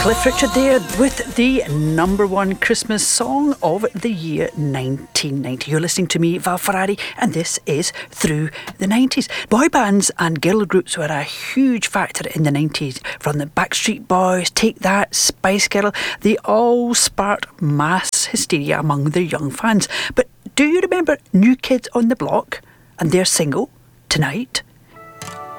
Cliff Richard there with the number one Christmas song of the year 1990. You're listening to me, Val Ferrari, and this is Through the 90s. Boy bands and girl groups were a huge factor in the 90s. From the Backstreet Boys, Take That, Spice Girl, they all sparked mass hysteria among their young fans. But do you remember New Kids on the Block and their single, Tonight?